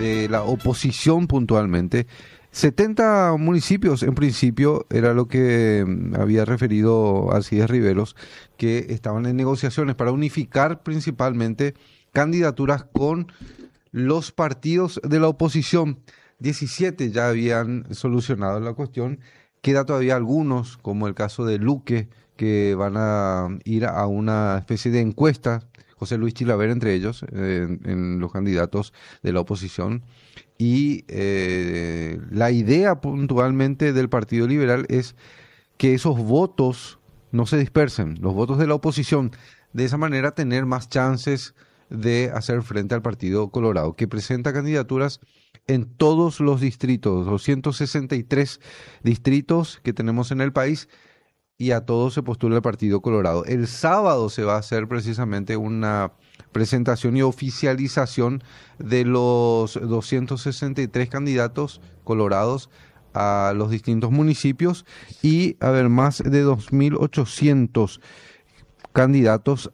de la oposición puntualmente. 70 municipios, en principio, era lo que había referido Alcides Riveros, que estaban en negociaciones para unificar principalmente candidaturas con los partidos de la oposición. 17 ya habían solucionado la cuestión. Queda todavía algunos, como el caso de Luque, que van a ir a una especie de encuesta, José Luis Chilaver entre ellos, en los candidatos de la oposición. Y la idea puntualmente del Partido Liberal es que esos votos no se dispersen, los votos de la oposición, de esa manera tener más chances de hacer frente al Partido Colorado, que presenta candidaturas en todos los distritos, 263 distritos que tenemos en el país, y a todos se postula el Partido Colorado. El sábado se va a hacer precisamente una presentación y oficialización de los 263 candidatos colorados a los distintos municipios y más de 2.800 candidatos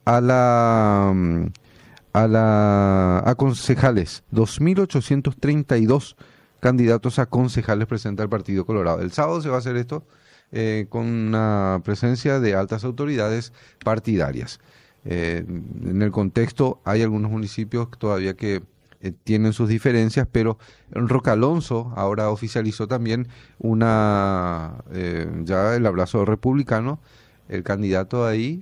a concejales. 2.832 candidatos a concejales presenta el Partido Colorado. El sábado se va a hacer esto con una presencia de altas autoridades partidarias. En el contexto hay algunos municipios todavía que tienen sus diferencias, pero Rocalonso ahora oficializó también ya el abrazo republicano. El candidato ahí,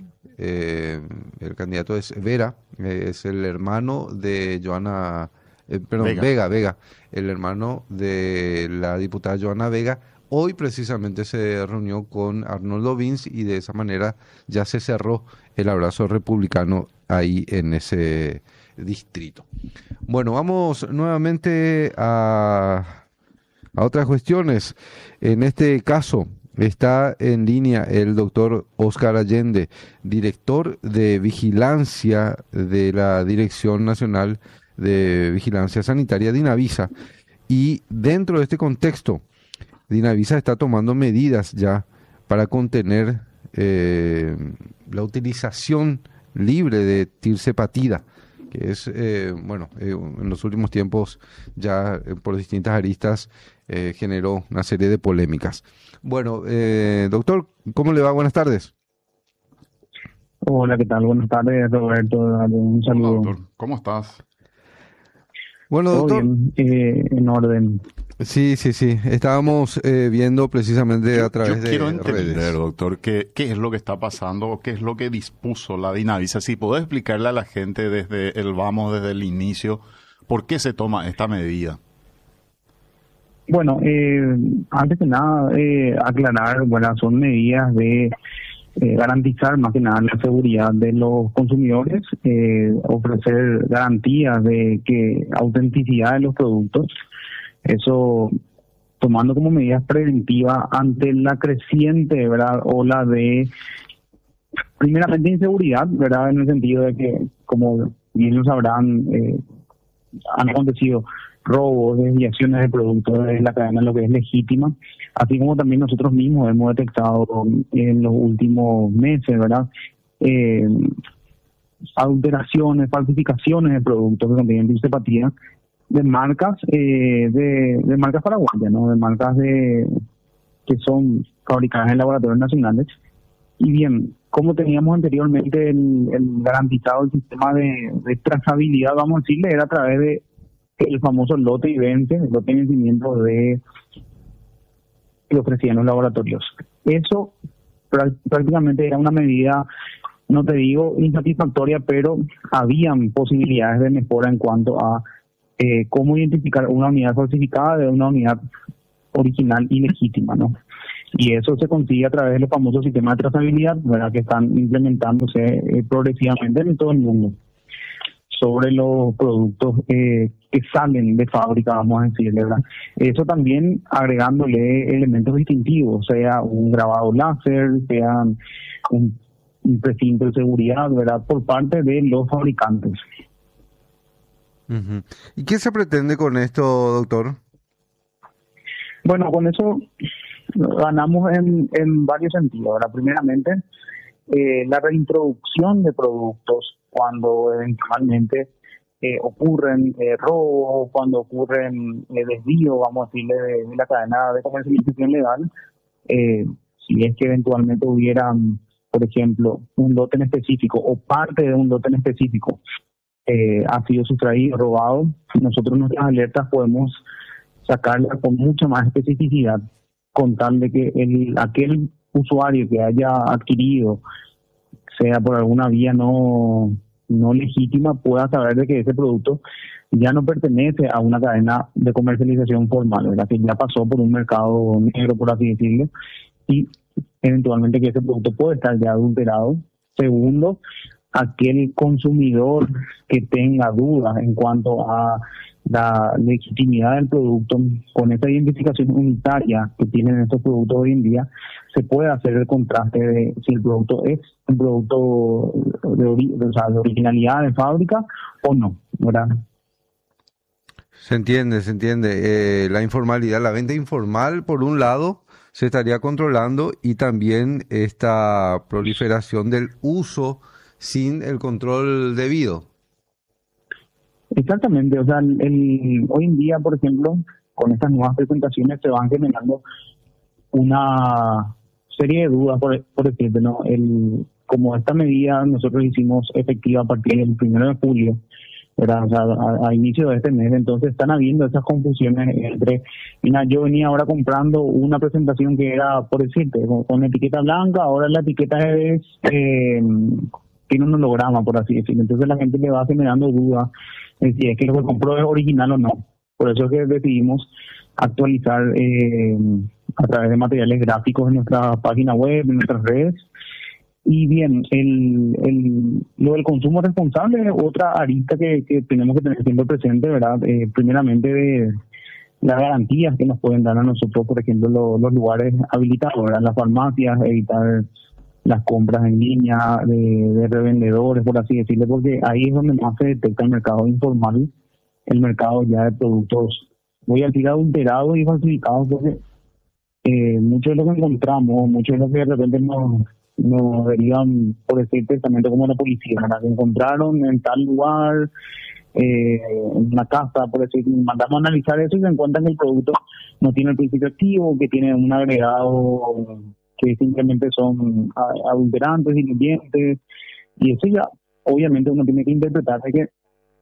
el candidato es Vera, es el hermano de Joana, Vega, el hermano de la diputada Joana Vega. Hoy precisamente se reunió con Arnoldo Vince y de esa manera ya se cerró el abrazo republicano ahí en ese distrito. Bueno, vamos nuevamente a otras cuestiones. En este caso está en línea el doctor Óscar Allende, director de vigilancia de la Dirección Nacional de Vigilancia Sanitaria, Dinavisa. Y dentro de este contexto, Dinavisa está tomando medidas ya para contener la utilización libre de tirzepatida, que es, en los últimos tiempos ya por distintas aristas generó una serie de polémicas. Bueno, doctor, ¿cómo le va? Buenas tardes. Hola, ¿qué tal? Buenas tardes, Roberto. Un saludo. Hola, doctor. ¿Cómo estás? Bueno, doctor. Todo bien, en orden. Sí. Estábamos viendo precisamente a través de redes. Yo quiero entender, doctor, qué es lo que está pasando o qué es lo que dispuso la Dinavisa. Si podés explicarle a la gente desde el inicio, ¿por qué se toma esta medida? Bueno, antes que nada, aclarar, son medidas de garantizar más que nada la seguridad de los consumidores, ofrecer garantías de autenticidad de los productos. Eso tomando como medidas preventivas ante la creciente, ¿verdad?, ola de, primeramente, inseguridad, ¿verdad?, en el sentido de que, como bien lo sabrán, han acontecido robos, desviaciones de productos de la cadena, lo que es legítima, así como también nosotros mismos hemos detectado en los últimos meses, ¿verdad?, adulteraciones, falsificaciones de productos que contienen tirzepatida de marcas de marcas paraguayas, ¿no?, de marcas que son fabricadas en laboratorios nacionales. Y bien, como teníamos anteriormente el garantizado el sistema de trazabilidad, vamos a decirle, era a través de el famoso lote y vence, el lote y vencimiento que ofrecían los laboratorios. Eso prácticamente era una medida, no te digo insatisfactoria, pero habían posibilidades de mejora en cuanto a cómo identificar una unidad falsificada de una unidad original y legítima, ¿no? Y eso se consigue a través de los famosos sistemas de trazabilidad, ¿verdad?, que están implementándose progresivamente en todo el mundo sobre los productos que salen de fábrica, vamos a decirle, ¿verdad? Eso también agregándole elementos distintivos, sea un grabado láser, sea un precinto de seguridad, ¿verdad?, por parte de los fabricantes. Uh-huh. ¿Y qué se pretende con esto, doctor? Bueno, con eso ganamos en varios sentidos, ¿verdad? Primeramente, la reintroducción de productos cuando eventualmente ocurren robos, cuando ocurren desvíos, vamos a decirle, de la cadena de comercialización legal, si es que eventualmente hubiera, por ejemplo, un lote en específico o parte de un lote en específico ha sido sustraído, robado, nosotros nuestras alertas podemos sacarlas con mucha más especificidad, con tal de que aquel usuario que haya adquirido, sea por alguna vía no legítima, pueda saber de que ese producto ya no pertenece a una cadena de comercialización formal, ¿verdad? Que ya pasó por un mercado negro, por así decirlo, y eventualmente que ese producto puede estar ya adulterado. Segundo, aquel consumidor que tenga dudas en cuanto a la legitimidad del producto, con esa identificación unitaria que tienen estos productos hoy en día, se puede hacer el contraste de si el producto es un producto de originalidad de fábrica o no, ¿verdad? Se entiende. La informalidad, la venta informal, por un lado, se estaría controlando, y también esta proliferación del uso sin el control debido. Exactamente, o sea, hoy en día, por ejemplo, con estas nuevas presentaciones se van generando una serie de dudas, por ejemplo, ¿no? Como esta medida nosotros hicimos efectiva a partir del 1 de julio, ¿verdad? O sea, a inicio de este mes, entonces están habiendo esas confusiones entre, mira, yo venía ahora comprando una presentación que era, por decirte, con etiqueta blanca, ahora la etiqueta es tiene un holograma, por así decirlo, entonces la gente le va generando dudas de si es que lo que compró es original o no. Por eso es que decidimos actualizar a través de materiales gráficos en nuestra página web, en nuestras redes. Y bien, lo del consumo responsable es otra arista que tenemos que tener siempre presente, ¿verdad? Primeramente de las garantías que nos pueden dar a nosotros, por ejemplo, los lugares habilitados, ¿verdad? Las farmacias, evitar las compras en línea de revendedores, por así decirlo, porque ahí es donde más se detecta el mercado informal, el mercado ya de productos, voy a decir, adulterados y falsificados, porque mucho de lo que encontramos, mucho de lo que de repente nos derivan, por decir, testamento como la policía, ¿verdad? Que encontraron en tal lugar, en una casa, por decir, mandamos a analizar eso y se encuentran que el producto no tiene el principio activo, que tiene un agregado que simplemente son adulterantes, diluyentes, y eso ya obviamente uno tiene que interpretar de que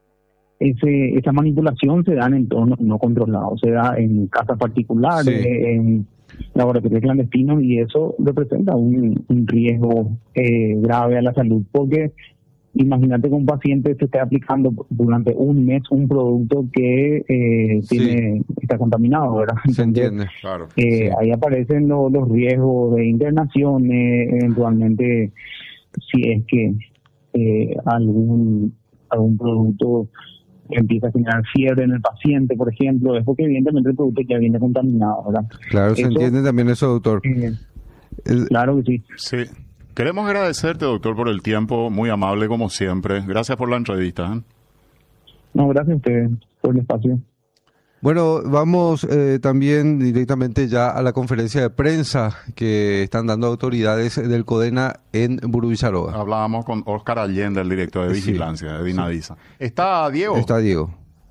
esa manipulación se da en entornos no controlados, se da en casas particulares, sí, en laboratorios clandestinos, y eso representa un riesgo grave a la salud, porque imagínate que un paciente se esté aplicando durante un mes un producto que está contaminado, ¿verdad? Se entiende, claro. Sí. Ahí aparecen los riesgos de internaciones, eventualmente, si es que algún producto empieza a generar fiebre en el paciente, por ejemplo, es porque evidentemente el producto ya viene contaminado, ¿verdad? Claro, se entiende también eso, doctor. Claro que sí. Sí. Queremos agradecerte, doctor, por el tiempo, muy amable como siempre. Gracias por la entrevista. No, gracias a ustedes por el espacio. Bueno, vamos también directamente ya a la conferencia de prensa que están dando autoridades del CODENA en Burubizarroga. Hablábamos con Óscar Allende, el director de vigilancia de Dinavisa. Sí. ¿Está Diego? Está Diego.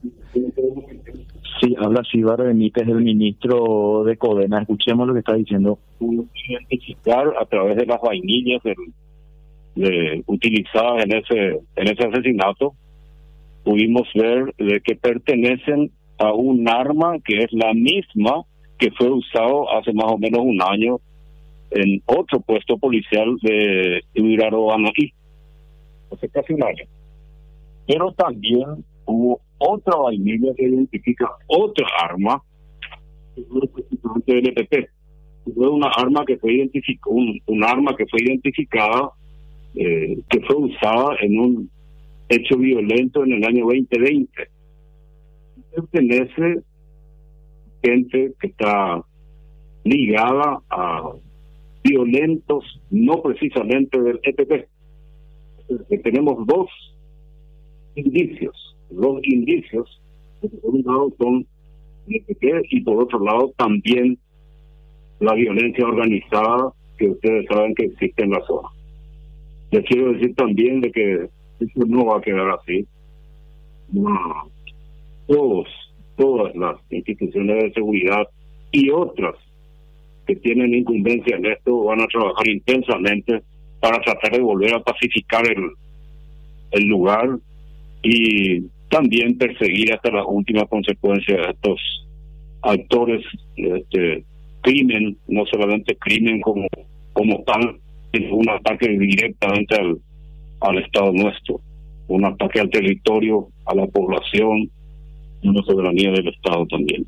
Sí, habla Silva Benítez, el ministro de CODENA. Escuchemos lo que está diciendo. Identificar a través de las vainillas utilizadas en ese asesinato, pudimos ver de que pertenecen a un arma que es la misma que fue usado hace más o menos un año en otro puesto policial de Ibiraro Anaí, hace casi un año. Pero también hubo otra vainilla que identifica otra arma, que fue precisamente del EPP. Fue una arma que fue identificada, que fue usada en un hecho violento en el año 2020. Pertenece gente que está ligada a violentos, no precisamente del EPP. Tenemos dos indicios, que por un lado son el EPP y por otro lado también la violencia organizada que ustedes saben que existe en la zona. Les quiero decir también de que eso no va a quedar así. todas las instituciones de seguridad y otras que tienen incumbencia en esto van a trabajar intensamente para tratar de volver a pacificar el lugar y también perseguir hasta las últimas consecuencias de estos actores de este crimen, no solamente crimen como tal, es un ataque directamente al Estado nuestro, un ataque al territorio, a la población, una soberanía del Estado también.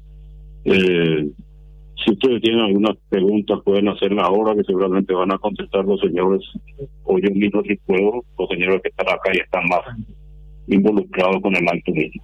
Si ustedes tienen algunas preguntas, pueden hacerlas ahora, que seguramente van a contestar los señores, o yo mismo si puedo, los señores que están acá y están más involucrados con el acto mismo.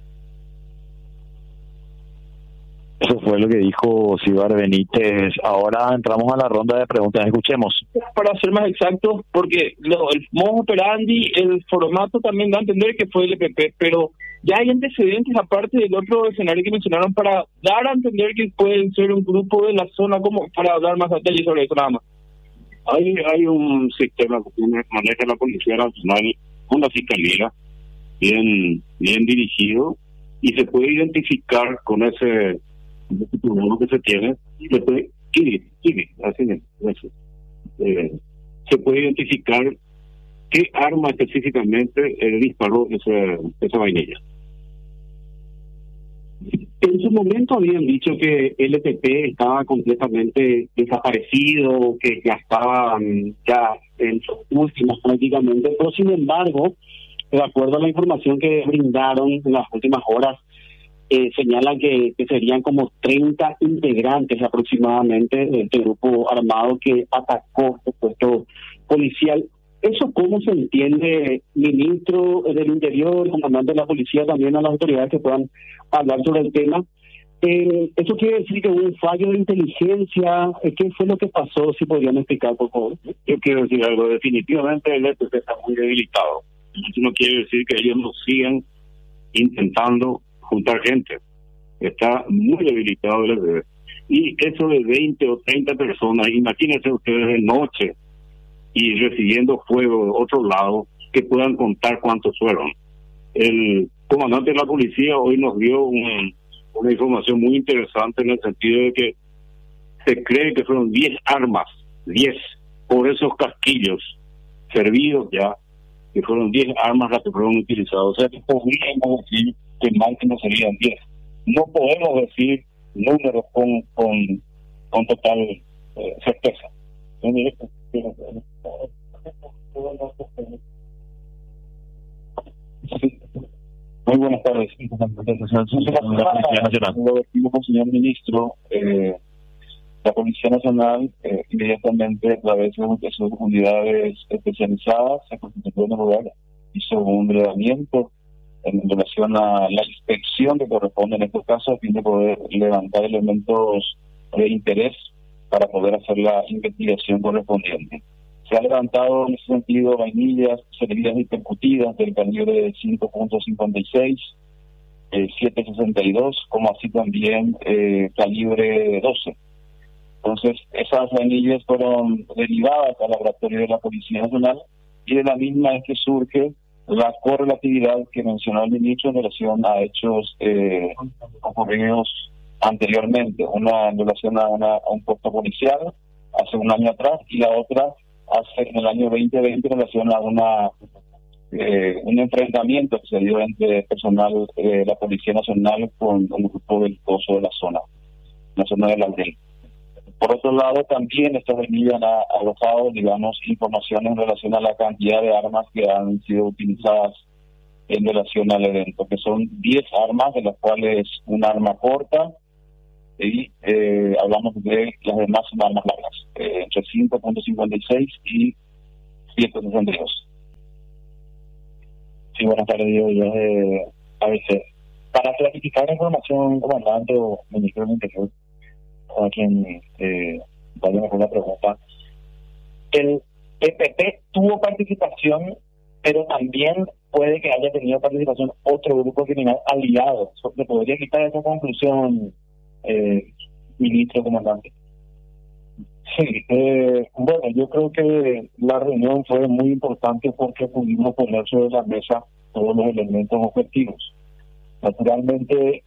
Eso fue lo que dijo Cibar Benítez. Ahora entramos a la ronda de preguntas. Escuchemos. Para ser más exactos, porque el modus operandi, el formato también da a entender que fue el EPP, pero ya hay antecedentes aparte del otro escenario que mencionaron para dar a entender que pueden ser un grupo de la zona, como para dar más detalles sobre eso nada más. Hay un sistema que maneja la Policía Nacional con la Fiscalía, bien dirigido, y se puede identificar con ese programa que se tiene, se puede identificar qué arma específicamente disparó esa vainilla. En su momento habían dicho que el EPP estaba completamente desaparecido, que ya estaban ya en sus últimas prácticamente, pero sin embargo, de acuerdo a la información que brindaron en las últimas horas, señalan que serían como 30 integrantes aproximadamente de este grupo armado que atacó el puesto policial. ¿Eso cómo se entiende, ministro del Interior, comandante de la policía, también a las autoridades que puedan hablar sobre el tema? ¿Eso quiere decir que hubo un fallo de inteligencia? ¿Qué fue lo que pasó? Si podrían explicar, por favor. Yo quiero decir algo. Definitivamente el EPP está muy debilitado. Eso no quiere decir que ellos no sigan intentando juntar gente. Está muy debilitado el EPP. Y eso de 20 o 30 personas, imagínense ustedes de noche y recibiendo fuego de otro lado, que puedan contar cuántos fueron. El comandante de la policía hoy nos dio una información muy interesante, en el sentido de que se cree que fueron 10 armas, 10, por esos casquillos servidos ya, que fueron 10 armas las que fueron utilizadas. O sea que podríamos decir que máximo serían 10. No podemos decir números con total certeza. Muy buenas tardes. Lo decimos, señor ministro, la Policía Nacional inmediatamente, a través de sus unidades especializadas, se constituyó en el lugar, hizo un relevamiento en relación a la inspección que corresponde en estos casos, a fin de poder levantar elementos de interés para poder hacer la investigación correspondiente. Se ha levantado en ese sentido vainillas servidas y percutidas del calibre de 5.56, 7.62, como así también calibre 12. Entonces, esas vainillas fueron derivadas al laboratorio de la Policía Nacional, y de la misma es que surge la correlatividad que mencionó el ministro en relación a hechos ocurridos anteriormente, una en relación a un puesto policial hace un año atrás, y la otra hace en el año 2020 en relación a un enfrentamiento que se dio entre personal de la Policía Nacional con un grupo belicoso de la zona de la aldea. Por otro lado, también estas vainillas han arrojado, informaciones en relación a la cantidad de armas que han sido utilizadas en relación al evento, que son 10 armas, de las cuales un arma corta, y hablamos de las demás son armas largas, entre 5.56 y 7.62. Sí, buenas tardes, yo de ABC. Para clarificar la información, comandante o ministro del Interior, a quien vaya mejor la pregunta, el EPP tuvo participación, pero también puede que haya tenido participación otro grupo criminal aliado. ¿Se podría quitar esa conclusión, ministro, comandante? Sí, bueno, yo creo que la reunión fue muy importante porque pudimos poner sobre la mesa todos los elementos objetivos. Naturalmente,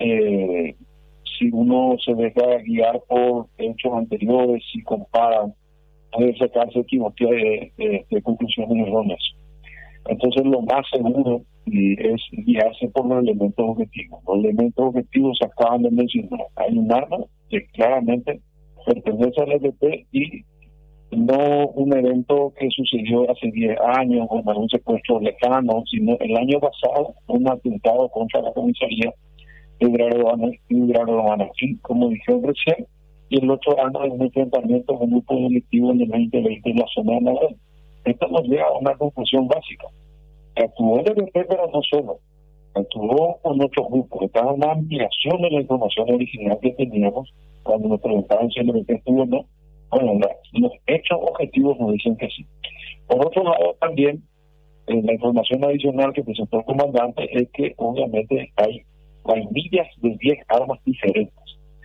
si uno se deja guiar por hechos anteriores y compara, puede sacarse de conclusiones erróneas. Entonces, lo más seguro es guiarse por los elementos objetivos. Los elementos objetivos se acaban de mencionar. Hay un arma que claramente pertenece al EPP y no un evento que sucedió hace 10 años o un secuestro lejano, sino el año pasado un atentado contra la comisaría de Hidraro Anaquí, como dijeron recién, y el otro año de un enfrentamiento con un grupo delictivo en el 2020 en la zona de Navarra. Esto nos lleva a una conclusión básica. Actuó el EPP, pero no solo. Actuó con otros grupos. Estaba una ampliación de la información original que teníamos cuando nos preguntaban si el EPP estuvo o no. Bueno, los hechos objetivos nos dicen que sí. Por otro lado, también, la información adicional que presentó el comandante es que obviamente hay vainillas de 10 armas diferentes.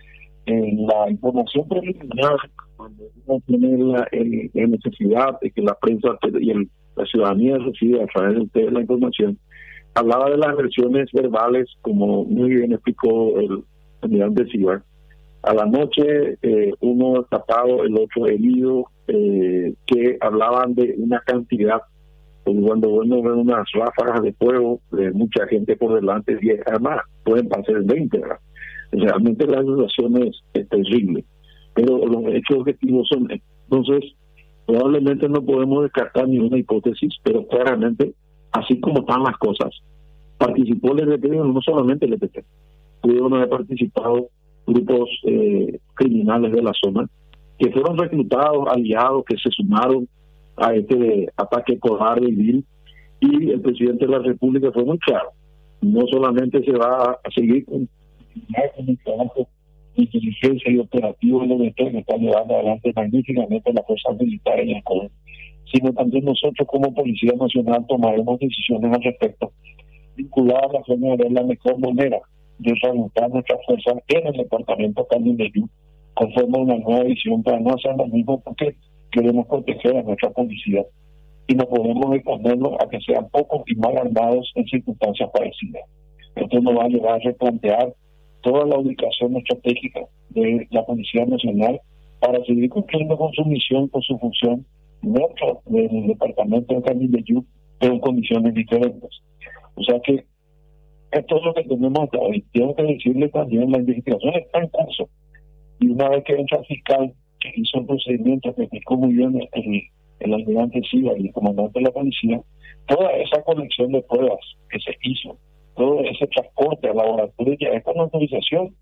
La información preliminar, cuando uno tiene la necesidad de que la prensa y la ciudadanía reciba a través de ustedes la información, hablaba de las versiones verbales, como muy bien explicó el almirante Sibar. A la noche, uno tapado, el otro herido, que hablaban de una cantidad, pues cuando uno ve unas ráfagas de fuego de mucha gente por delante, 10 armas, pueden pasar 20, ¿verdad? Realmente la situación es terrible, pero los hechos objetivos son, entonces, probablemente no podemos descartar ninguna hipótesis, pero claramente, así como están las cosas, participó el EPP, no solamente el EPP, pudieron haber participado grupos criminales de la zona, que fueron reclutados, aliados, que se sumaron a este ataque cobarde y vil, y el presidente de la República fue muy claro, no solamente se va a seguir con el trabajo de inteligencia y operativo del EPP que está llevando adelante magníficamente la fuerza militar en el COE, sino también nosotros como Policía Nacional tomaremos decisiones al respecto, vinculadas a la forma de ver la mejor manera de realizar nuestras fuerzas en el departamento Candelario, conforme a una nueva visión para no hacer lo mismo, porque queremos proteger a nuestra policía y no podemos exponernos a que sean pocos y mal armados en circunstancias parecidas. Esto nos va a llevar a replantear toda la ubicación estratégica de la Policía Nacional para seguir cumpliendo con su misión, con su función dentro del departamento de Candelario, pero en condiciones diferentes. O sea que esto es lo que tenemos hasta hoy. Tengo que decirle también, la investigación está en curso. Y una vez que entra el fiscal, que hizo el procedimiento, que explicó muy bien el almirante Siva y el comandante de la policía, toda esa colección de pruebas que se hizo, todo ese transporte al laboratorio ya es con autorización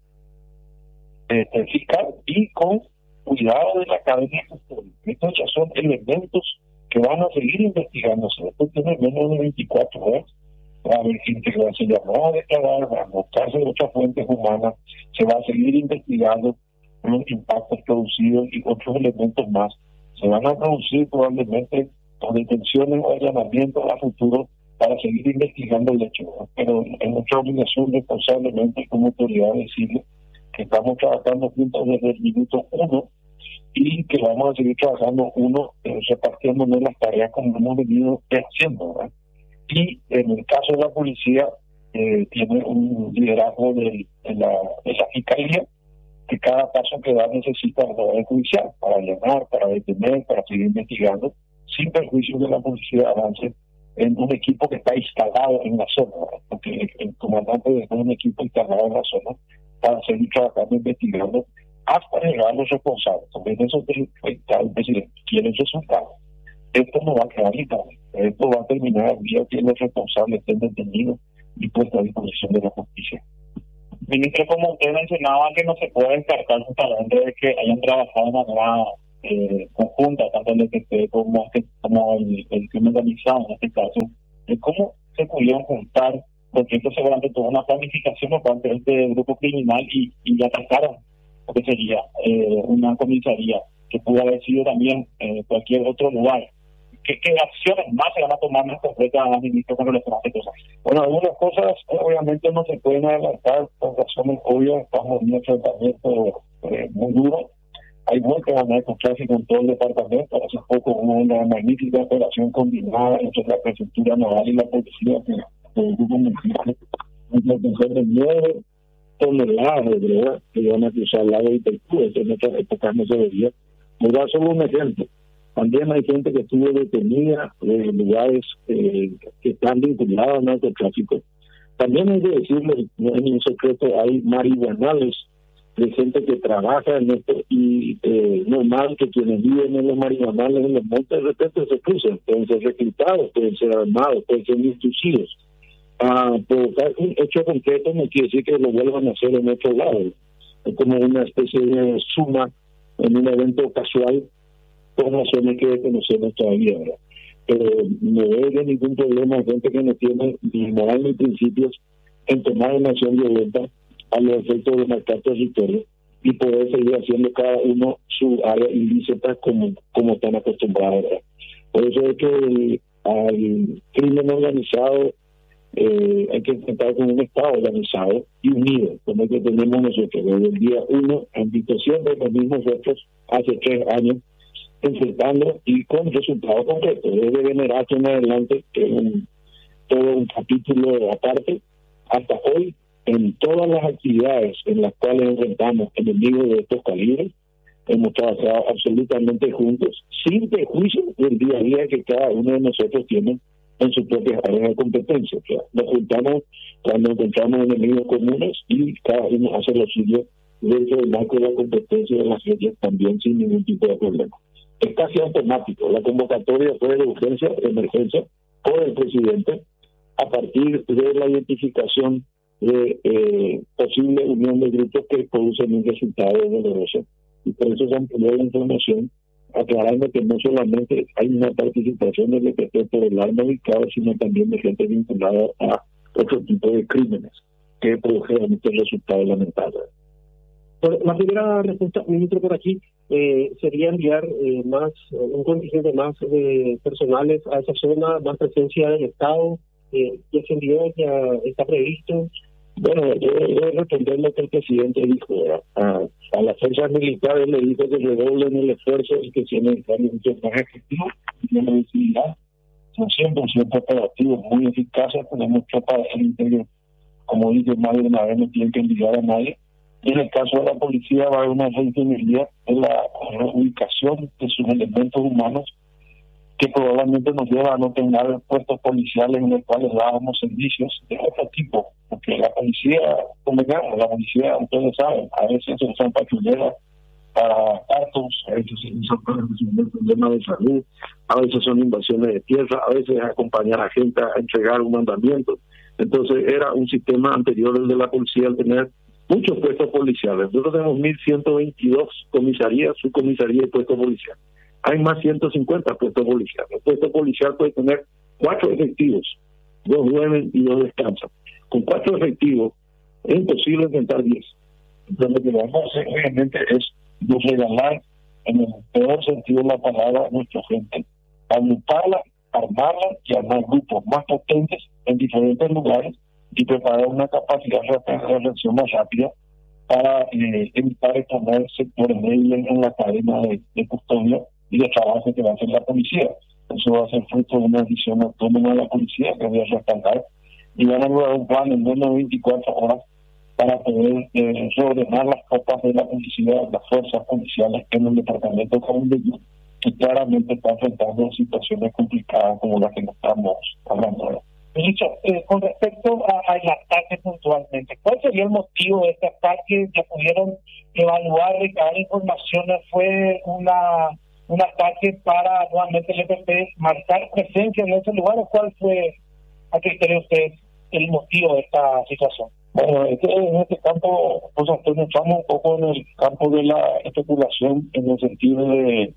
fiscal y con cuidado de la cadena de custodia. Estos ya son elementos que van a seguir investigándose. Esto tiene menos de 24 horas. Va a haber gente que va a ser llamada a declarar, va a buscarse otras fuentes humanas, se va a seguir investigando los impactos producidos y otros elementos más. Se van a producir probablemente con detenciones o allanamientos a futuro para seguir investigando el hecho, ¿no? Pero es nuestra obligación responsablemente como autoridad decirle que estamos trabajando juntos desde el minuto 1 y que vamos a seguir trabajando repartiéndonos las tareas como hemos venido haciendo, ¿verdad? Y en el caso de la policía, tiene un liderazgo de la fiscalía, que cada paso que da necesita el poder judicial para llamar, para detener, para seguir investigando, sin perjuicio de la policía avance en un equipo que está instalado en la zona, ¿verdad? Porque el comandante dejó un equipo instalado en la zona para seguir trabajando, investigando, hasta llegar a los responsables. También eso está el presidente, quiere resultados. Esto no va a quedar impune. Esto va a terminar el día que los responsables estén detenidos y puestos a disposición de la justicia. Ministro, como usted mencionaba, que no se puede descartar justamente de que hayan trabajado de manera conjunta, tanto el EPP como el crimen organizado en este caso, de cómo se pudieron juntar, porque esto seguramente tuvo una planificación por parte de este grupo criminal y atacaron lo que sería una comisaría, que pudo haber sido también cualquier otro lugar. ¿Qué acciones más se van a tomar más concretas, ministro, con relación a estas cosas? Bueno, algunas cosas obviamente no se pueden adelantar por razones obvias. Estamos en un enfrentamiento muy duro. Hay muertes a narcotráfico en todo el departamento. Hace poco hubo una magnífica operación combinada entre la prefectura naval y la policía que produjo combustible, entre 9 toneladas de droga que iban a cruzar el lago de Itaipú. Eso en otras épocas no se veía. Voy a dar solo un ejemplo. También hay gente que estuvo detenida en lugares que están vinculados al narcotráfico. También hay que decirlo, no es un secreto, hay marihuanales de gente que trabaja en esto y normal que quienes viven en los marihuanales en los montes de repente se cruzan, pueden ser reclutados, pueden ser armados, pueden ser instruidos. Provocar un hecho concreto no quiere decir que lo vuelvan a hacer en otro lado. Es como una especie de suma en un evento casual por razones que desconocemos todavía, ¿verdad? Pero no veo ningún problema, gente que no tiene ni moral ni principios en tomar una acción violenta a los efectos de marcar territorio y poder seguir haciendo cada uno su área ilícita como están acostumbrados, ¿verdad? Por eso es que al crimen organizado hay que enfrentar con un Estado organizado y unido, como el que tenemos nosotros desde el día 1, han visto siempre los mismos retos hace 3 años, enfrentando y con resultados concretos. Desde Venerato en adelante, que es todo un capítulo aparte, hasta hoy, en todas las actividades en las cuales enfrentamos enemigos de estos calibres, hemos trabajado absolutamente juntos, sin prejuicio del día a día que cada uno de nosotros tiene en sus propias áreas de competencia. O sea, nos juntamos cuando encontramos enemigos comunes y cada uno hace lo suyo dentro del marco de la competencia de las leyes también sin ningún tipo de problema. Es casi automático. La convocatoria fue de urgencia, de emergencia, por el presidente a partir de la identificación de posible unión de grupos que producen un resultado doloroso. Y por eso se amplió la información, aclarando que no solamente hay una participación del EPP por el arma del caos, sino también de gente vinculada a otro tipo de crímenes que produjeron este resultado lamentable. La primera respuesta, ministro, por aquí sería enviar un contingente más de personales a esa zona, más presencia del Estado. ¿Ya se envió? ¿Ya está previsto? Bueno, yo voy a responder lo que el presidente dijo. A las fuerzas militares le dijo que redoblen el esfuerzo y que si necesarios mucho más efectivos y la visibilidad. Son 100% operativos, muy eficaces, tenemos tropas del interior. Como dije, más de una vez no tienen que enviar a nadie. En el caso de la policía va a haber una reingeniería en la ubicación de sus elementos humanos que probablemente nos lleva a no tener puestos policiales en los cuales dábamos servicios de otro tipo, porque la policía, ustedes saben, a veces se usan patrulleras para actos, a veces se usan para resolver problemas de salud, a veces son invasiones de tierra, a veces acompañar a gente a entregar un mandamiento. Entonces era un sistema anterior el de la policía al tener muchos puestos policiales. Nosotros tenemos 1.122 comisarías, subcomisarías y puestos policiales. Hay más 150 puestos policiales. El puesto policial puede tener 4 efectivos, 2 duermen y 2 descansan. Con 4 efectivos es imposible enfrentar 10. Entonces lo que vamos a hacer obviamente es regalar, en el peor sentido de la palabra, a nuestra gente, agruparla, armarla y armar grupos más potentes en diferentes lugares y preparar una capacidad de reacción más rápida para evitar exponer sectores débiles en la cadena de custodia y de trabajo que va a hacer la policía. Eso va a ser fruto de una decisión autónoma de la policía que voy a respaldar y van a lograr un plan en menos de 24 horas para poder reordenar las tropas de la policía, las fuerzas policiales en el departamento de que claramente está enfrentando situaciones complicadas como las que nos estamos hablando ahora. Ministro, con respecto al ataque puntualmente, ¿cuál sería el motivo de este ataque? ¿Ya pudieron evaluar, recabar informaciones? ¿Fue un ataque para nuevamente el EPP marcar presencia en ese lugar o cuál fue, a qué cree usted, el motivo de esta situación? Bueno, en este campo, pues estamos un poco en el campo de la especulación, en el sentido de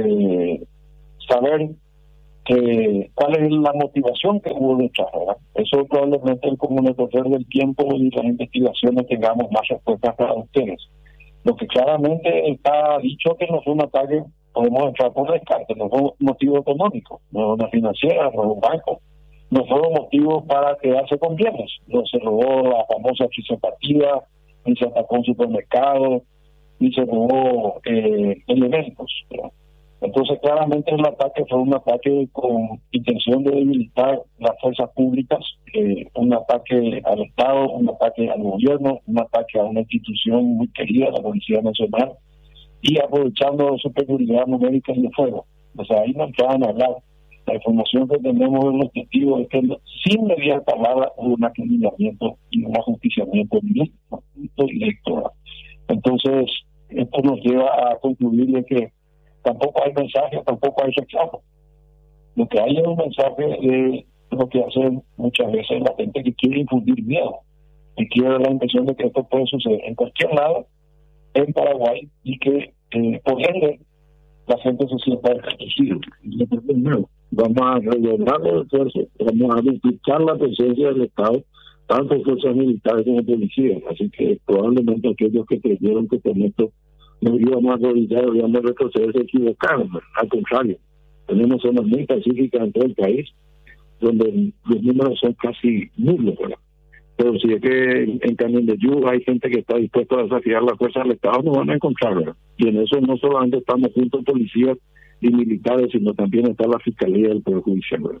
saber cuál es la motivación que hubo detrás, ¿verdad? Eso probablemente como en el correr del tiempo y las investigaciones tengamos más respuestas para ustedes. Lo que claramente está dicho que no fue un ataque, podemos entrar por descarte, no fue un motivo económico, no fue una financiera, no fue un banco, no fue un motivo para quedarse con bienes, no se robó la famosa fisiopatía, ni se atacó un supermercado, ni se robó elementos, ¿verdad? Entonces, claramente el ataque fue un ataque con intención de debilitar las fuerzas públicas, un ataque al Estado, un ataque al gobierno, un ataque a una institución muy querida, la Policía Nacional, y aprovechando su peculiaridad numérica y de fuego. O sea, ahí no entraban a hablar. La información que tenemos de los testigos es que sin mediar palabra hubo un acriminamiento y un ajusticiamiento directo. Entonces, esto nos lleva a concluir de que tampoco hay mensaje, tampoco hay reclamo. Lo que hay es un mensaje de lo que hacen muchas veces la gente que quiere infundir miedo, que quiere dar la impresión de que esto puede suceder en cualquier lado en Paraguay y que por ende la gente se sienta desprotegida. Vamos a rellenar los esfuerzos, vamos a duplicar la presencia del Estado, tanto fuerzas militares como policías. Así que probablemente aquellos que creyeron que con esto nos íbamos a arrodillar, íbamos a retroceder, se equivocaron. Al contrario, tenemos zonas muy pacíficas en todo el país, donde los números son casi nulos, ¿verdad? Pero si es que en Canindeyú hay gente que está dispuesta a desafiar la fuerza del Estado, nos van a encontrar, ¿verdad? Y en eso no solamente estamos juntos policías y militares, sino también está la Fiscalía del Poder Judicial, ¿verdad?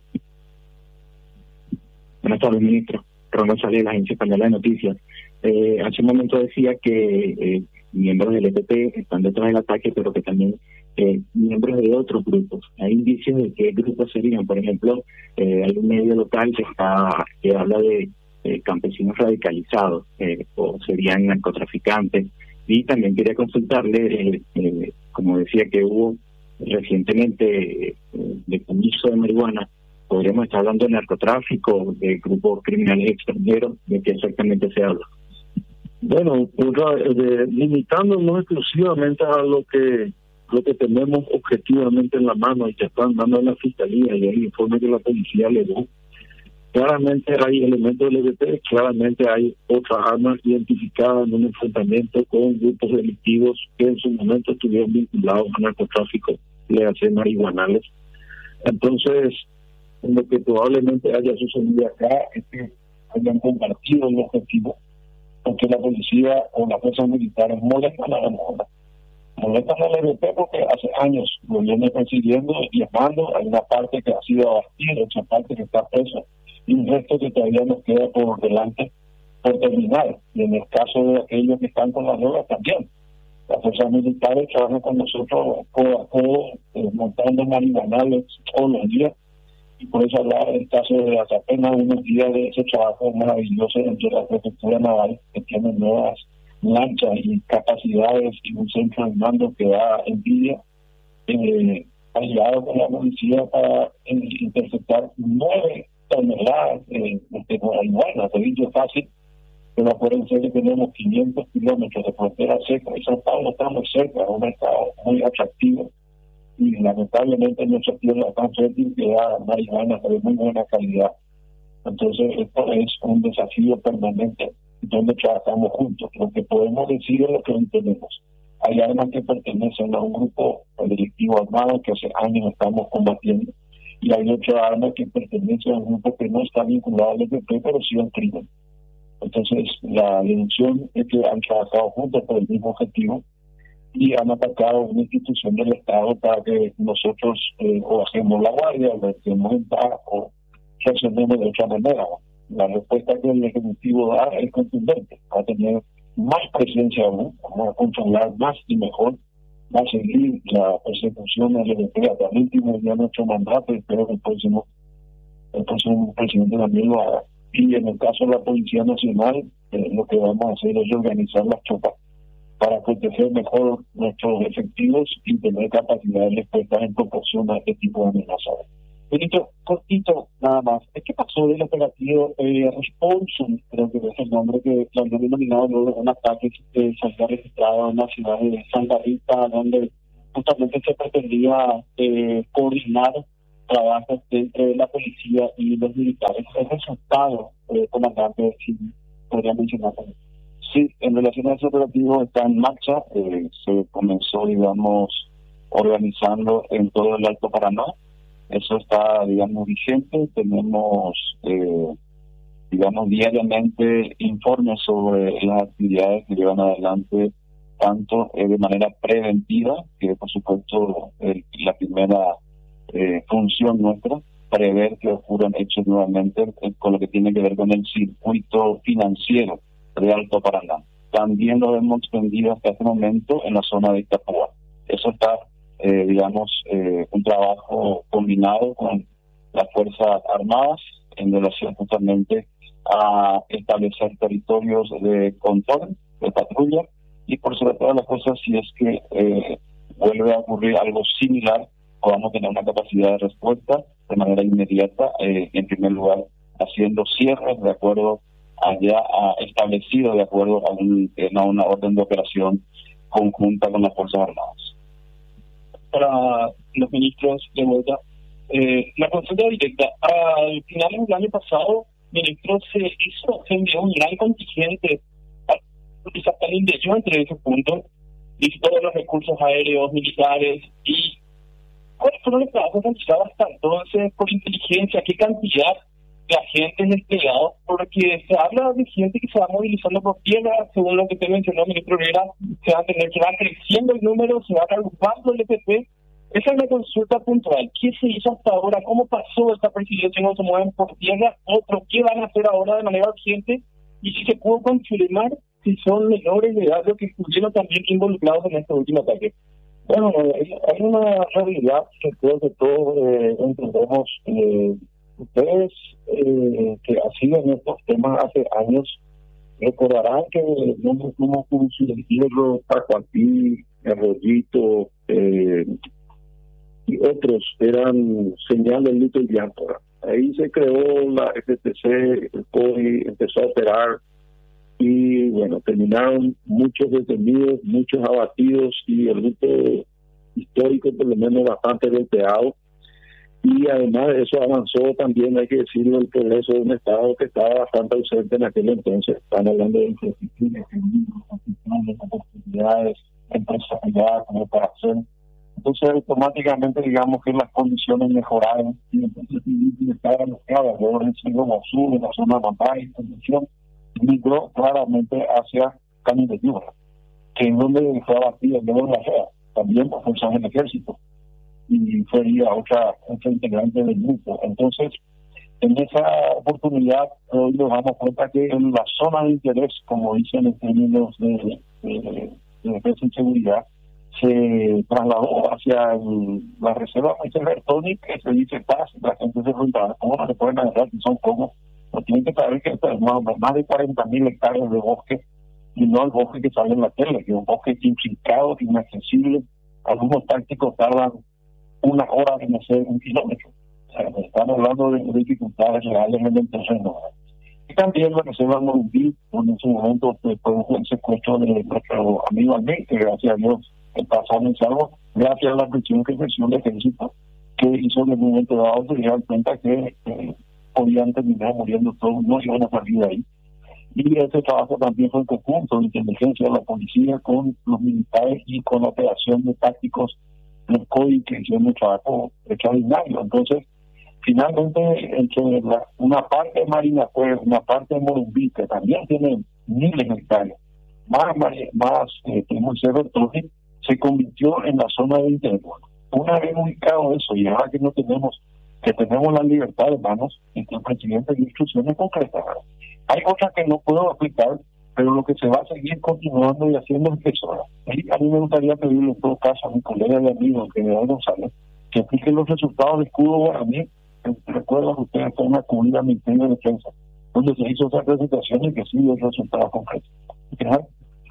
Buenas tardes, ministro. Ronald Salí de la Agencia Española de Noticias. Hace un momento decía que miembros del EPP están detrás del ataque, pero que también miembros de otros grupos. Hay indicios de qué grupos serían. Por ejemplo, hay un medio local que habla de campesinos radicalizados, o serían narcotraficantes. Y también quería consultarle, como decía que hubo recientemente decomiso de marihuana, podríamos estar hablando de narcotráfico, de grupos criminales extranjeros, ¿de qué exactamente se habla? Bueno, limitándonos exclusivamente a lo que tenemos objetivamente en la mano y que están dando en la Fiscalía y el informe que la policía le dio, claramente hay elementos del EPP, claramente hay otras armas identificadas en un enfrentamiento con grupos delictivos que en su momento estuvieron vinculados a narcotráfico, le hacen marihuanales. Entonces, lo que probablemente haya sucedido acá es que hayan compartido el objetivo, porque la policía o las fuerzas militares molestan a la moda. Molestan al EPP porque hace años lo viene persiguiendo y llamando. Hay una parte que ha sido abatida, otra parte que está presa, y un resto que todavía nos queda por delante por terminar. Y en el caso de aquellos que están con las drogas también. Las fuerzas militares trabajan con nosotros codo a codo, montando marihuanales todos los días. Y por eso hablaba del caso de hace apenas unos días de ese trabajo maravilloso entre la prefectura naval, que tiene nuevas lanchas y capacidades y un centro de mando que da envidia, aliado con la policía para interceptar 9 toneladas de marihuana. Se dicho fácil, pero acuérdense que tenemos 500 kilómetros de frontera seca y San Pablo está muy cerca, es un mercado muy atractivo. Y lamentablemente nuestra tierra tan fértil que da marihuana de muy buena calidad. Entonces esto es un desafío permanente donde trabajamos juntos. Lo que podemos decir es lo que hoy tenemos. Hay armas que pertenecen a un grupo delictivo armado que hace años estamos combatiendo, y hay otra arma que pertenece a un grupo que no está vinculado al EPP, pero sí al crimen. Entonces la deducción es que han trabajado juntos por el mismo objetivo y han atacado una institución del Estado para que nosotros o hacemos la guardia, o hacemos en paz, o reaccionemos de otra manera. La respuesta que el Ejecutivo da es contundente, va a tener más presencia aún, vamos a controlar más y mejor, va a seguir la persecución del EPP hasta el último día de nuestro mandato, y espero que el próximo presidente también lo haga. Y en el caso de la Policía Nacional, lo que vamos a hacer es organizar las tropas para proteger mejor nuestros efectivos y tener capacidad de respuesta en proporción a este tipo de amenazas. Benito, cortito nada más. ¿Qué pasó del operativo Responsion? Creo que es el nombre que lo habían denominado luego de un ataque que se había registrado en la ciudad de Santa Rita, donde justamente se pretendía coordinar trabajos entre la policía y los militares. ¿El resultado, comandante, si podría mencionar también? Sí, en relación a ese operativo está en marcha. Se comenzó, digamos, organizando en todo el Alto Paraná. Eso está, digamos, vigente. Tenemos, digamos, diariamente informes sobre las actividades que llevan adelante tanto de manera preventiva, que por supuesto la primera función nuestra, prever que ocurran hechos nuevamente con lo que tiene que ver con el circuito financiero de Alto Paraná. También lo hemos extendido hasta este momento en la zona de Itapúa. Eso está, un trabajo combinado con las Fuerzas Armadas en relación justamente a establecer territorios de control, de patrulla, y por sobre todas las cosas, si es que vuelve a ocurrir algo similar, podamos tener una capacidad de respuesta de manera inmediata, en primer lugar, haciendo cierres de acuerdo allá establecido de acuerdo a una orden de operación conjunta con las Fuerzas Armadas. Para los ministros de vuelta, la consulta directa. Al final del año pasado, ministro, se envió un gran contingente al interior entre ese punto, visitó los recursos aéreos, militares, y ¿cuáles fueron los trabajos realizados hasta entonces por inteligencia? ¿Qué cantidad de agentes desplegados? Porque se habla de gente que se va movilizando por tierra, según lo que te mencionó, ministro Rivera, que va creciendo el número, se va agrupando el EPP. Esa es la consulta puntual. ¿Qué se hizo hasta ahora? ¿Cómo pasó esta presidencia? ¿No se mueven por tierra? ¿Otro? ¿Qué van a hacer ahora de manera urgente? Y si se pudo confirmar si son menores de edad los que estuvieron también involucrados en este último ataque. Bueno, hay una realidad que creo que todos entendemos. Ustedes que han sido en estos temas hace años recordarán que nombres como Hierro, Tacuatí, Arroyito y otros eran señal de luto y llanto. Ahí se creó la FTC, el COI empezó a operar y bueno, terminaron muchos detenidos, muchos abatidos y el luto histórico por lo menos bastante golpeado. Y además de eso avanzó también, hay que decirlo, el progreso de un Estado que estaba bastante ausente en aquel entonces. Están hablando de infraestructura, de oportunidades, empresarial, como para hacer. Entonces automáticamente digamos que las condiciones mejoraron y entonces estaba bloqueada. Luego en el siglo sur, en la zona de Mambay, en condición, migró claramente hacia Camino de Yura, que es donde fue abatida luego la GEA, también por fuerzas del ejército. Y sería otra integrante del grupo. Entonces, en esa oportunidad, hoy nos damos cuenta que en la zona de interés, como dicen en términos de defensa y seguridad, se trasladó hacia la reserva Bertoni, que se dice paz, la gente se pregunta, ¿cómo no se pueden agarrar? Si son como, no tienen que saber que tenemos más de 40.000 hectáreas de bosque, y no el bosque que sale en la tele, que es un bosque intrincado, inaccesible. Algunos tácticos tardan 1 hora en hacer 1 kilómetro. O sea, estamos hablando de dificultades reales en el terreno. Y también la reserva Morumbí, donde en su momento produjo el secuestro de nuestro amigo Almeida, que gracias a Dios pasó en salvo, gracias a la presión que ejerció el ejército, que hizo en el momento dado se dieron cuenta que podían terminar muriendo todos, no iban a salir de ahí. Y ese trabajo también fue en conjunto de inteligencia de la policía con los militares y con la operación de tácticos del COI, que hicieron un trabajo extraordinario. Entonces, finalmente, entre una parte de Marina Cueva, una parte de Morumbí, que también tiene miles de hectáreas, más que muy Cerro Torre, se convirtió en la zona de interés. Una vez ubicado eso, y ahora que tenemos la libertad de manos, el presidente de instrucciones concretas. Hay cosas que no puedo explicar, pero lo que se va a seguir continuando y haciendo es eso. Y a mí me gustaría pedirle en todo caso a mi colega y amigo, el general González, que explique los resultados del escudo guaraní. Recuerdan ustedes que una cubierta del Ministerio de Defensa, donde se hizo esa presentación y que sí dio resultados concretos. ¿General?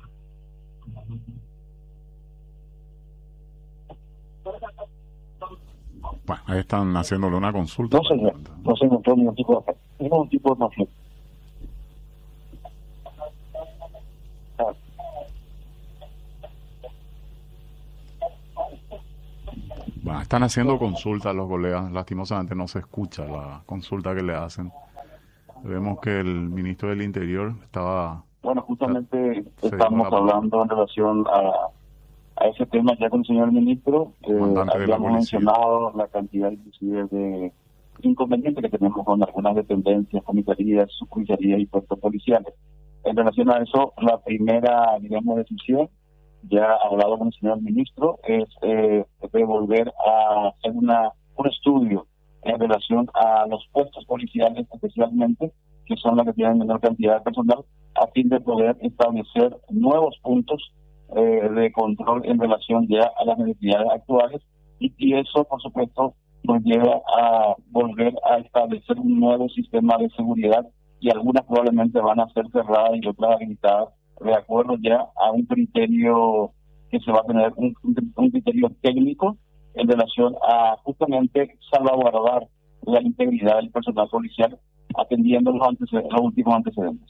Bueno, ahí están haciéndole una consulta. No, señor, no se encontró ningún tipo de conflicto. Bueno, están haciendo consultas los colegas. Lastimosamente no se escucha la consulta que le hacen. Vemos que el ministro del Interior estaba... Bueno, justamente estamos hablando en relación a ese tema ya con el señor ministro. Habíamos mencionado la cantidad inclusive de inconvenientes que tenemos con algunas dependencias, comisarías, subcomisarías y puestos policiales. En relación a eso, la primera, decisión ya hablado con el señor ministro, es de volver a hacer un estudio en relación a los puestos policiales especialmente, que son los que tienen menor cantidad de personal, a fin de poder establecer nuevos puntos de control en relación ya a las necesidades actuales, y eso, por supuesto, nos lleva a volver a establecer un nuevo sistema de seguridad, y algunas probablemente van a ser cerradas y otras habilitadas, de acuerdo ya a un criterio que se va a tener, un criterio técnico en relación a justamente salvaguardar la integridad del personal policial, atendiendo los últimos antecedentes.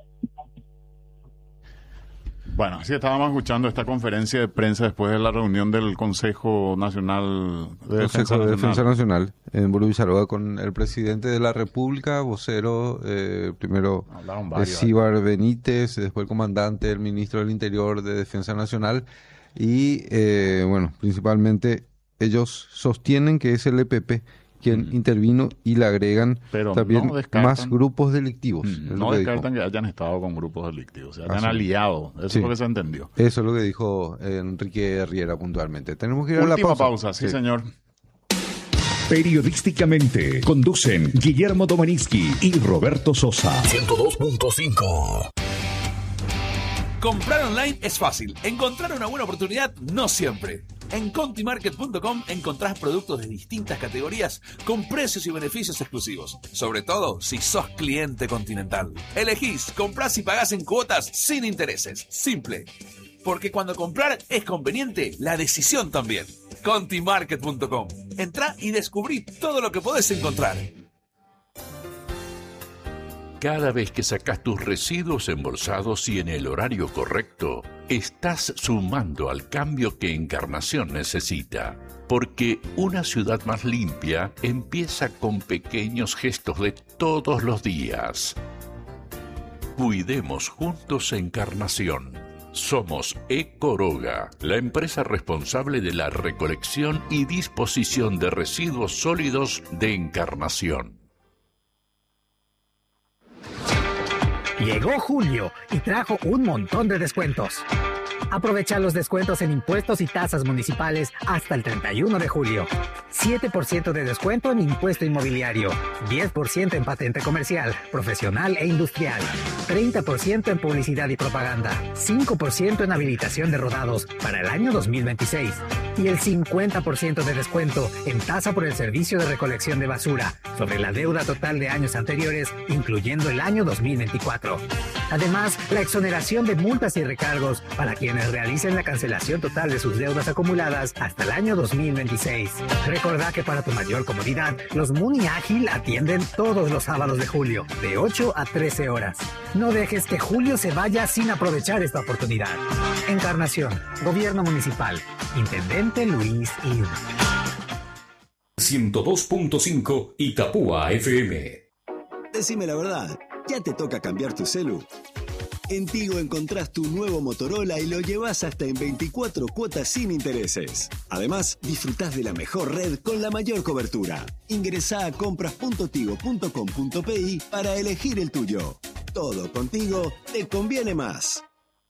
Bueno, sí, estábamos escuchando esta conferencia de prensa después de la reunión del Consejo Nacional de Defensa Nacional en Burubizarroga con el presidente de la República, vocero, primero Cíbar Benítez, después el comandante, el ministro del Interior de Defensa Nacional, y bueno, principalmente ellos sostienen que es el EPP quien intervino, y le agregan pero también no más grupos delictivos. No descartan que hayan estado con grupos delictivos, se hayan aliado, eso es lo que se entendió. Eso es lo que dijo Enrique Riera puntualmente. Tenemos que ir a la pausa. Sí, señor. Periodísticamente conducen Guillermo Domaninsky y Roberto Sosa. 102.5. Comprar online es fácil. Encontrar una buena oportunidad no siempre. En Contimarket.com encontrás productos de distintas categorías con precios y beneficios exclusivos. Sobre todo si sos cliente Continental. Elegís, comprás y pagás en cuotas sin intereses. Simple. Porque cuando comprar es conveniente, la decisión también. Contimarket.com. Entrá y descubrí todo lo que podés encontrar. Cada vez que sacas tus residuos embolsados y en el horario correcto, estás sumando al cambio que Encarnación necesita. Porque una ciudad más limpia empieza con pequeños gestos de todos los días. Cuidemos juntos Encarnación. Somos Ecoroga, la empresa responsable de la recolección y disposición de residuos sólidos de Encarnación. Llegó julio y trajo un montón de descuentos. Aprovecha los descuentos en impuestos y tasas municipales hasta el 31 de julio. 7% de descuento en impuesto inmobiliario, 10% en patente comercial, profesional e industrial, 30% en publicidad y propaganda, 5% en habilitación de rodados para el año 2026 y el 50% de descuento en tasa por el servicio de recolección de basura sobre la deuda total de años anteriores, incluyendo el año 2024. Además, la exoneración de multas y recargos para quienes realicen la cancelación total de sus deudas acumuladas hasta el año 2026. Recordá que para tu mayor comodidad, los Muni Ágil atienden todos los sábados de julio, de 8 a 13 horas. No dejes que julio se vaya sin aprovechar esta oportunidad. Encarnación, Gobierno Municipal, Intendente Luis Ir. 102.5 Itapúa FM. Decime la verdad, ¿ya te toca cambiar tu celu? En Tigo encontrás tu nuevo Motorola y lo llevas hasta en 24 cuotas sin intereses. Además, disfrutás de la mejor red con la mayor cobertura. Ingresá a compras.tigo.com.pi para elegir el tuyo. Todo contigo te conviene más.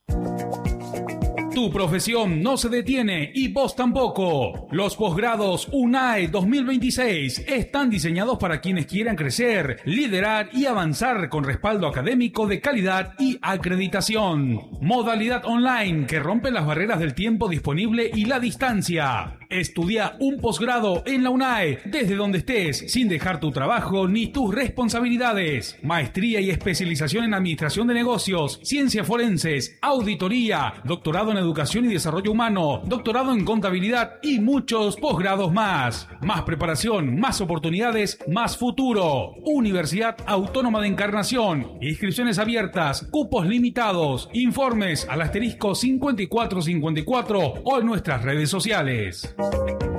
Tu profesión no se detiene y vos tampoco. Los posgrados UNAE 2026 están diseñados para quienes quieran crecer, liderar y avanzar con respaldo académico de calidad y acreditación. Modalidad online que rompe las barreras del tiempo disponible y la distancia. Estudia un posgrado en la UNAE desde donde estés, sin dejar tu trabajo ni tus responsabilidades. Maestría y especialización en administración de negocios, ciencias forenses, auditoría, doctorado en educación y desarrollo humano, doctorado en contabilidad y muchos posgrados más. Más preparación, más oportunidades, más futuro. Universidad Autónoma de Encarnación. Inscripciones abiertas, cupos limitados. Informes al *5454 o en nuestras redes sociales.